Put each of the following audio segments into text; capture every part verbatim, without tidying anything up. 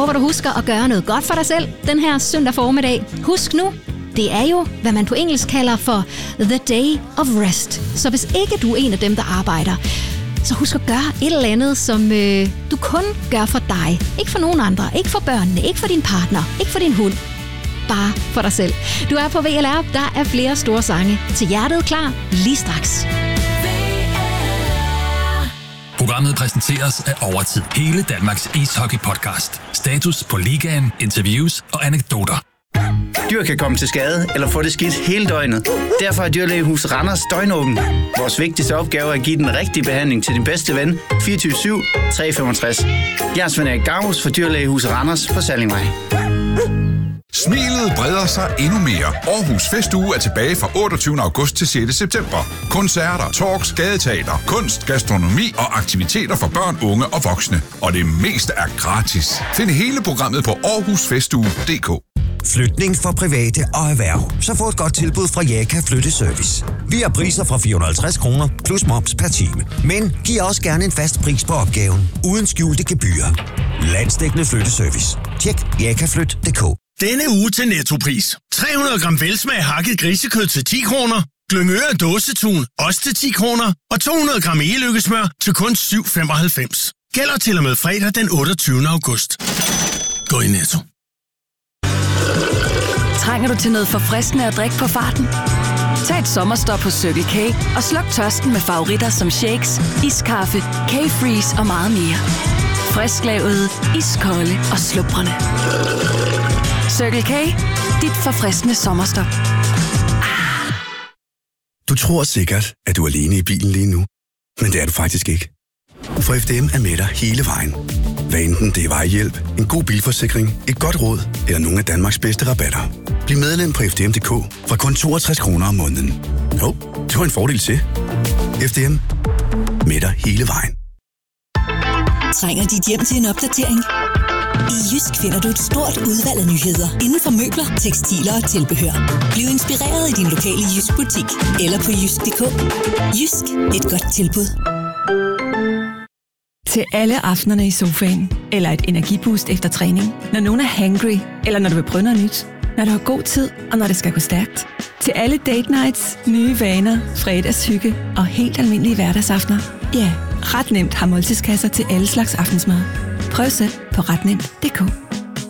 håber, du husker at gøre noget godt for dig selv den her søndag formiddag. Husk nu, det er jo, hvad man på engelsk kalder for the day of rest. Så hvis ikke du er en af dem, der arbejder, så husk at gøre et eller andet, som øh, du kun gør for dig. Ikke for nogen andre, ikke for børnene, ikke for din partner, ikke for din hund. Bare for dig selv. Du er på V L R, der er flere store sange. Til hjertet klar lige straks. Programmet præsenteres af Overtid. Hele Danmarks ishockey-podcast. Status på ligaen, interviews og anekdoter. Dyr kan komme til skade eller få det skidt hele døgnet. Derfor er Dyrlægehus Randers døgnåben. Vores vigtigste opgave er at give den rigtige behandling til din bedste ven fireogtyve syv tre femogtres. Jeg er Svend Erik Gavus for Dyrlægehus Randers på Sallingvej. Smilet breder sig endnu mere. Aarhus Festuge er tilbage fra otteogtyvende august til sjette september. Koncerter, talks, gadeteater, kunst, gastronomi og aktiviteter for børn, unge og voksne. Og det meste er gratis. Find hele programmet på aarhus festuge punktum d k. Flytning for private og erhverv. Så få et godt tilbud fra Jaka Flytteservice. Vi har priser fra fire hundrede og halvtreds kroner plus moms per time. Men giv også gerne en fast pris på opgaven. Uden skjulte gebyrer. Landsdækkende flytteservice. Tjek jaka flyt punktum d k. Denne uge til Nettopris. tre hundrede gram velsmag hakket grisekød til ti kroner. Glyngøre dåsetun, også til ti kroner. Og to hundrede gram e-lykkesmør til kun syv femoghalvfems. Gælder til og med fredag den otteogtyvende august. Gå i Netto. Trænger du til noget forfriskende at drikke på farten? Tag et sommerstop på Circle K og sluk tørsten med favoritter som shakes, iskaffe, K-Freeze og meget mere. Frisklavet, iskolde og slubrende. Circle K, dit forfriskende sommerstop. Ah. Du tror sikkert, at du er alene i bilen lige nu, men det er du faktisk ikke. For F D M er med dig hele vejen. Hvad enten det er vejhjælp, en god bilforsikring, et godt råd eller nogle af Danmarks bedste rabatter. Bliv medlem på F D M punktum d k fra kun toogtres kroner om måneden. Jo, det var en fordel til. F D M. Med dig hele vejen. Trænger dit hjem til en opdatering? I Jysk finder du et stort udvalg af nyheder inden for møbler, tekstiler og tilbehør. Bliv inspireret i din lokale Jysk butik eller på jysk punktum d k. Jysk, et godt tilbud. Til alle aftenerne i sofaen, eller et energiboost efter træning, når nogen er hangry, eller når du vil prøve noget nyt, når du har god tid, og når det skal gå stærkt. Til alle date nights, nye vaner, fredagshygge og helt almindelige hverdagsaftener. Ja, ret nemt har måltidskasser til alle slags aftensmad. Prøv selv på ret nemt punktum d k.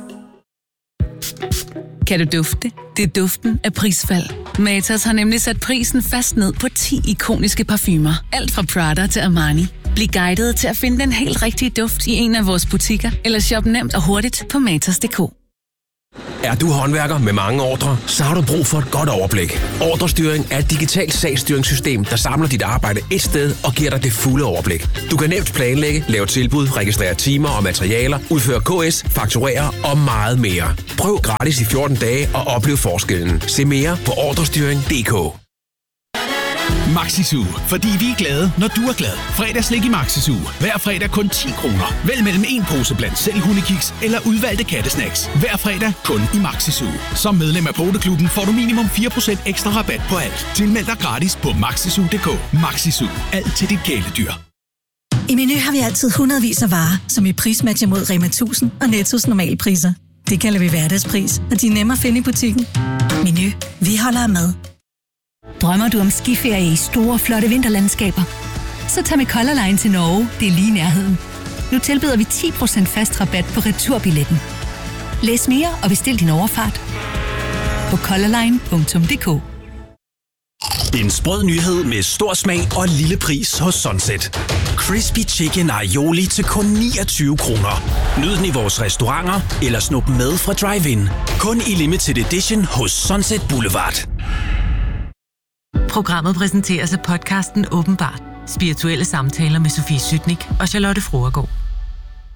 Kan du dufte? Det er duften af prisfald. Matas har nemlig sat prisen fast ned på ti ikoniske parfumer. Alt fra Prada til Armani. Bliv guidet til at finde den helt rigtige duft i en af vores butikker, eller shop nemt og hurtigt på matas punktum d k. Er du håndværker med mange ordrer, så har du brug for et godt overblik. Ordrestyring er et digitalt sagsstyringssystem, der samler dit arbejde et sted og giver dig det fulde overblik. Du kan nemt planlægge, lave tilbud, registrere timer og materialer, udføre K S, fakturere og meget mere. Prøv gratis i fjorten dage og oplev forskellen. Se mere på ordrestyring punktum d k. Maxisuge, fordi vi er glade, når du er glad. Fredagslik i Maxisuge. Hver fredag kun ti kroner. Vælg mellem en pose blandt selv hundekiks eller udvalgte kattesnacks. Hver fredag kun i Maxisuge. Som medlem af Poteklubben får du minimum fire procent ekstra rabat på alt. Tilmeld dig gratis på maxisuge punktum d k. Maxisuge. Alt til dit kæledyr. I Meny har vi altid hundredvis af varer, som i prismatcher mod Rema tusind og Nettos normale priser. Det kalder vi hverdagspris, og de er nemme at finde i butikken. Meny. Vi holder med. Drømmer du om skiferie i store, flotte vinterlandskaber? Så tag med Color Line til Norge, det er lige i nærheden. Nu tilbyder vi ti procent fast rabat på returbilletten. Læs mere og bestil din overfart på colorline punktum d k. En sprød nyhed med stor smag og lille pris hos Sunset. Crispy Chicken Aioli til kun niogtyve kroner. Nyd den i vores restauranter eller snup med fra drive-in. Kun i limited edition hos Sunset Boulevard. Programmet præsenteres af podcasten Åbenbart. Spirituelle samtaler med Sofie Sytnik og Charlotte Froergaard.